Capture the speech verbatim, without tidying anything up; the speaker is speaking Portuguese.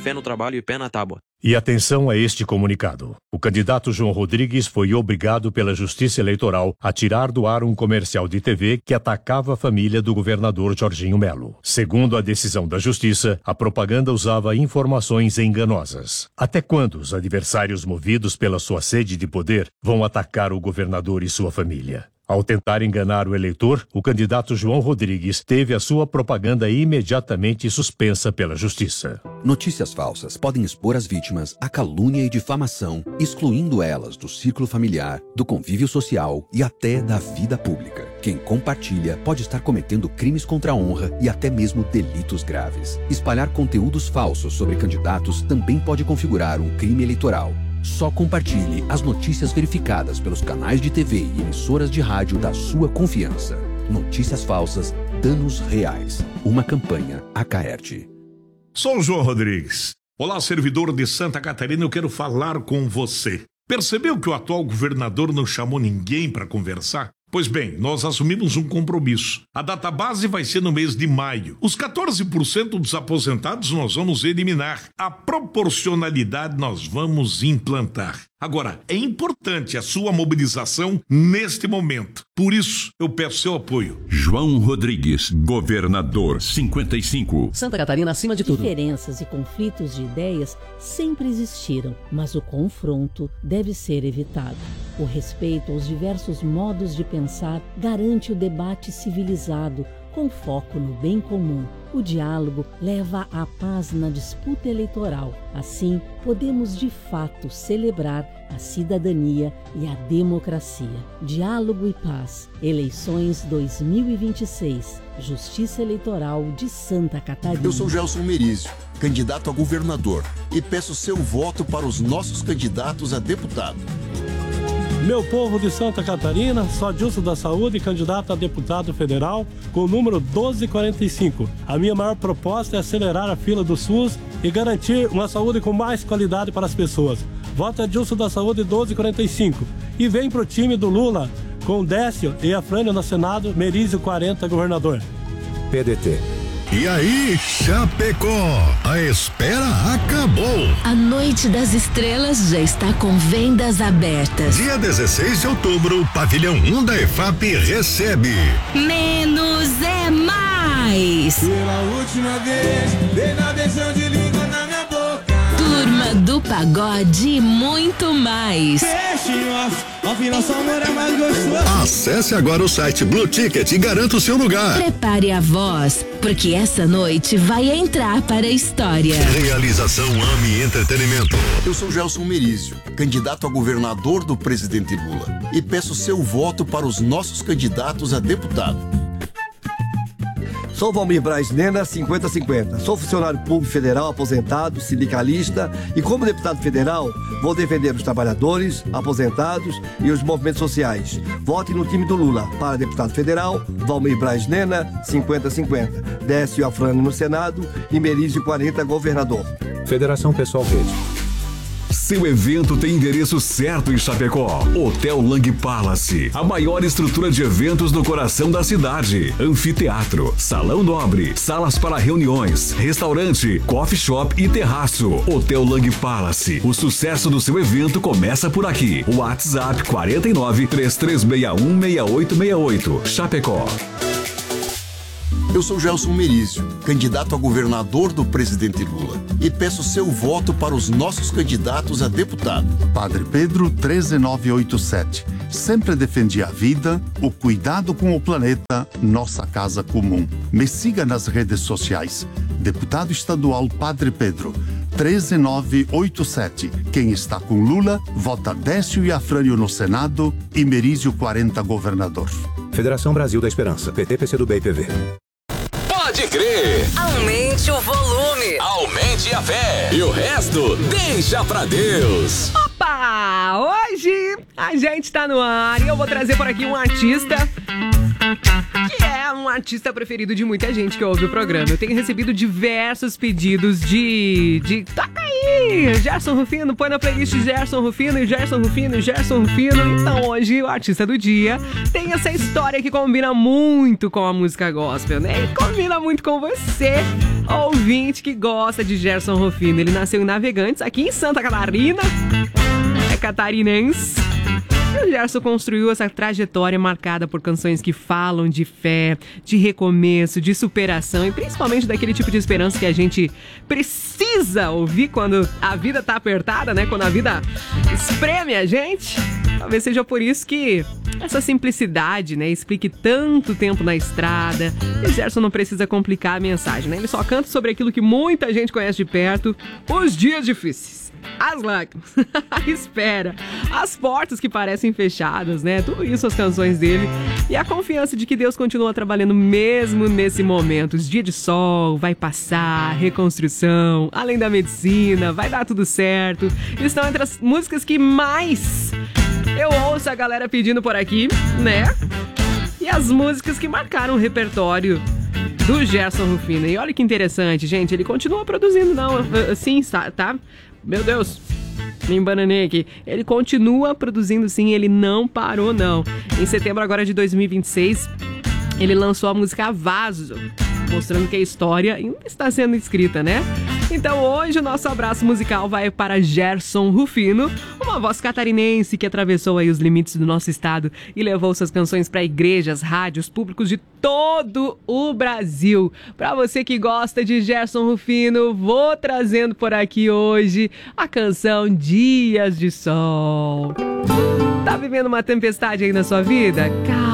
fé no trabalho e pé na tábua. E atenção a este comunicado. O candidato João Rodrigues foi obrigado pela Justiça Eleitoral a tirar do ar um comercial de T V que atacava a família do governador Jorginho Melo. Segundo a decisão da Justiça, a propaganda usava informações enganosas. Até quando os adversários movidos pela sua sede de poder vão atacar o governador e sua família? Ao tentar enganar o eleitor, o candidato João Rodrigues teve a sua propaganda imediatamente suspensa pela Justiça. Notícias falsas podem expor as vítimas à calúnia e difamação, excluindo elas do círculo familiar, do convívio social e até da vida pública. Quem compartilha pode estar cometendo crimes contra a honra e até mesmo delitos graves. Espalhar conteúdos falsos sobre candidatos também pode configurar um crime eleitoral. Só compartilhe as notícias verificadas pelos canais de T V e emissoras de rádio da sua confiança. Notícias falsas, danos reais. Uma campanha Acaerte. Sou o João Rodrigues. Olá, servidor de Santa Catarina, eu quero falar com você. Percebeu que o atual governador não chamou ninguém para conversar? Pois bem, nós assumimos um compromisso. A data base vai ser no mês de maio. Os quatorze por cento dos aposentados nós vamos eliminar. A proporcionalidade nós vamos implantar. Agora, é importante a sua mobilização neste momento. Por isso, eu peço seu apoio. João Rodrigues, governador, cinquenta e cinco. Santa Catarina acima de tudo. Diferenças e conflitos de ideias sempre existiram, mas o confronto deve ser evitado. O respeito aos diversos modos de pensar garante o debate civilizado, com foco no bem comum. O diálogo leva à paz na disputa eleitoral. Assim, podemos de fato celebrar a cidadania e a democracia. Diálogo e paz. Eleições dois mil e vinte e seis. Justiça Eleitoral de Santa Catarina. Eu sou Gelson Merizio, candidato a governador, e peço seu voto para os nossos candidatos a deputado. Meu povo de Santa Catarina, sou Adilson da Saúde, candidato a deputado federal, com o número doze quarenta e cinco. A minha maior proposta é acelerar a fila do SUS e garantir uma saúde com mais qualidade para as pessoas. Voto Adilson da Saúde doze quarenta e cinco. E vem pro time do Lula, com Décio e Afrânio no Senado, Merizio quarenta, governador. P D T. E aí, Chapecó, a espera acabou. A Noite das Estrelas já está com vendas abertas. Dia dezesseis de outubro, o pavilhão um da E F A P recebe Menos é Mais. Pela última vez, dei na beijão de língua na minha boca. Turma do Pagode e muito mais. Afinal, só amor é mais gostoso. Acesse agora o site Blue Ticket e garanta o seu lugar. Prepare a voz, porque essa noite vai entrar para a história. Realização AMI Entretenimento. Eu sou Gelson Merizio, candidato a governador do presidente Lula, e peço seu voto para os nossos candidatos a deputado. Sou Valmir Braz Nena, cinquenta cinquenta. Sou funcionário público federal, aposentado, sindicalista e, como deputado federal, vou defender os trabalhadores, aposentados e os movimentos sociais. Vote no time do Lula. Para deputado federal, Valmir Braz Nena, cinquenta cinquenta. Décio Afrânio no Senado e Merizio quarenta, governador. Federação Pessoal Rede. Seu evento tem endereço certo em Chapecó. Hotel Lang Palace, a maior estrutura de eventos no coração da cidade. Anfiteatro, salão nobre, salas para reuniões, restaurante, coffee shop e terraço. Hotel Lang Palace, o sucesso do seu evento começa por aqui. WhatsApp quatro nove, três três seis um, seis oito seis oito. Chapecó. Eu sou Gelson Merizio, candidato a governador do presidente Lula, e peço seu voto para os nossos candidatos a deputado. Padre Pedro treze nove oito sete. Sempre defendi a vida, o cuidado com o planeta, nossa casa comum. Me siga nas redes sociais. Deputado estadual Padre Pedro treze nove oito sete. Quem está com Lula, vota Décio e Afrânio no Senado e Merizio quarenta, governador. Federação Brasil da Esperança, P T, P C do B e P V. Pode crer! Aumente o volume! Aumente a fé! E o resto, deixa pra Deus! Opa! Hoje a gente tá no ar e eu vou trazer por aqui um artista que é um artista preferido de muita gente que ouve o programa. Eu tenho recebido diversos pedidos de... de toca aí! Gerson Rufino, põe na playlist Gerson Rufino, Gerson Rufino, Gerson Rufino. Então hoje o artista do dia tem essa história que combina muito com a música gospel, né? E combina muito com você, ouvinte que gosta de Gerson Rufino. Ele nasceu em Navegantes, aqui em Santa Catarina. É catarinense. E o Gerson construiu essa trajetória marcada por canções que falam de fé, de recomeço, de superação e principalmente daquele tipo de esperança que a gente precisa ouvir quando a vida tá apertada, né? Quando a vida espreme a gente. Talvez seja por isso que essa simplicidade, né, explique tanto tempo na estrada. E Gerson não precisa complicar a mensagem, né? Ele só canta sobre aquilo que muita gente conhece de perto, os dias difíceis. As lágrimas, a espera, as portas que parecem fechadas, né? Tudo isso as canções dele. E a confiança de que Deus continua trabalhando mesmo nesse momento. Os dias de sol, vai passar, reconstrução, além da medicina, vai dar tudo certo. Estão entre as músicas que mais eu ouço a galera pedindo por aqui, né? E as músicas que marcaram o repertório do Gerson Rufino. E olha que interessante, gente, ele continua produzindo, não, assim, tá? Meu Deus, me embananei aqui. Ele continua produzindo, sim, ele não parou, não. Em setembro agora de dois mil e vinte e seis, ele lançou a música Vaso, mostrando que a história ainda está sendo escrita, né? Então hoje o nosso abraço musical vai para Gerson Rufino, uma voz catarinense que atravessou aí os limites do nosso estado e levou suas canções para igrejas, rádios, públicos de todo o Brasil. Para você que gosta de Gerson Rufino, vou trazendo por aqui hoje a canção Dias de Sol. Tá vivendo uma tempestade aí na sua vida? Calma.